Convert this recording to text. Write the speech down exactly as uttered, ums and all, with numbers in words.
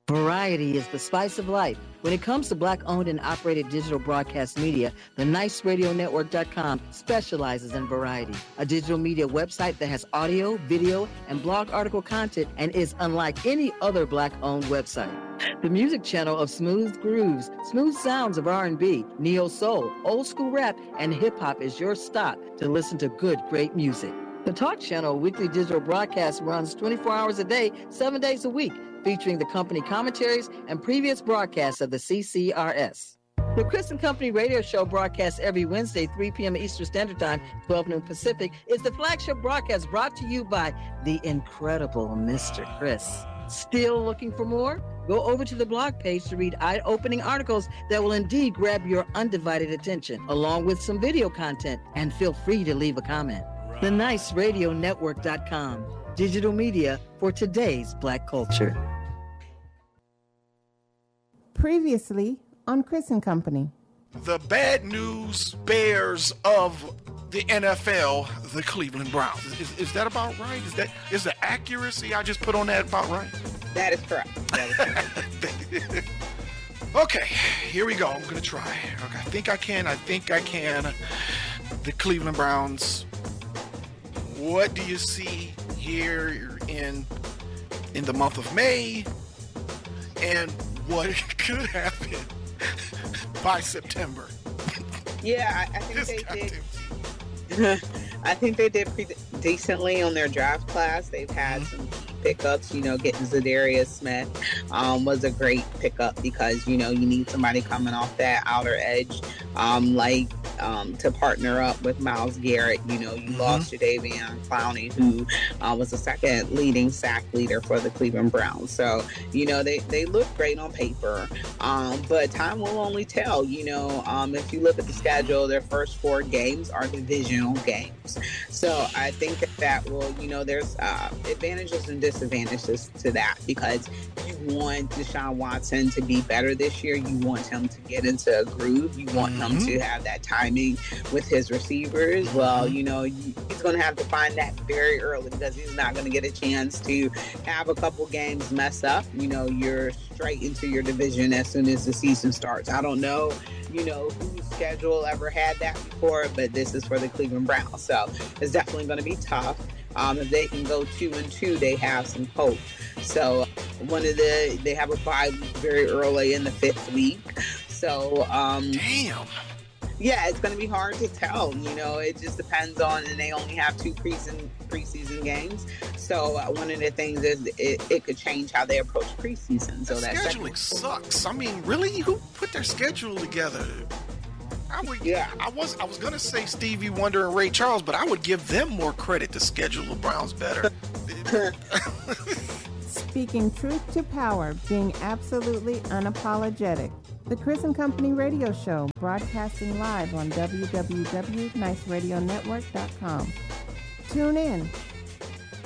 Variety is the spice of life. When it comes to Black-owned and operated digital broadcast media, the nice radio network dot com specializes in variety, a digital media website that has audio, video, and blog article content and is unlike any other Black-owned website. The music channel of smooth grooves, smooth sounds of R and B, neo-soul, old-school rap, and hip-hop is your stop to listen to good, great music. The Talk Channel weekly digital broadcast runs twenty-four hours a day, seven days a week, featuring the company commentaries and previous broadcasts of the C C R S. The Chris and Company radio show broadcast every Wednesday, three p.m. Eastern Standard Time, twelve noon Pacific, is the flagship broadcast brought to you by the incredible Mister Chris. Still looking for more? Go over to the blog page to read eye-opening articles that will indeed grab your undivided attention, along with some video content, and feel free to leave a comment. the nice radio network dot com. Digital media for today's Black culture. Previously on Chris and Company. The bad news bears of the N F L, the Cleveland Browns. Is, is that about right? Is that is the accuracy I just put on that about right? That is correct. That is correct. Okay, here we go. I'm going to try. Okay, I think I can. I think I can. The Cleveland Browns. What do you see here in in the month of May? And what could happen by September? Yeah, I, I think they did. I think they did pretty decently on their draft class. They've had mm-hmm. some key pickups. You know, getting Zadarius Smith um, was a great pickup because you know you need somebody coming off that outer edge, um, like um, to partner up with Myles Garrett. You know, you mm-hmm. lost Jadeveon Clowney, who uh, was the second leading sack leader for the Cleveland Browns. So you know they they look great on paper, um, but time will only tell. You know, um, if you look at the schedule, their first four games are divisional games. So I think that that will, you know, there's uh, advantages and disadvantages to that because you want Deshaun Watson to be better this year. You want him to get into a groove. You want mm-hmm. him to have that timing with his receivers. Well, you know, he's going to have to find that very early because he's not going to get a chance to have a couple games mess up. You know, you're straight into your division as soon as the season starts. I don't know, you know, whose schedule ever had that before, but this is for the Cleveland Browns. So it's definitely going to be tough. Um, if they can go two and two, they have some hope. So one of the, they have a bye very early in the fifth week. So, um, damn. Yeah, it's going to be hard to tell. You know, it just depends on, and they only have two preseason preseason games. So uh, one of the things is it, it could change how they approach preseason. So that scheduling sucks. I mean, really, who put their schedule together? I would, yeah, I was I was gonna say Stevie Wonder and Ray Charles, but I would give them more credit to schedule the Browns better. Speaking truth to power, being absolutely unapologetic. The Chris and Company radio show, broadcasting live on w w w dot nice radio network dot com. Tune in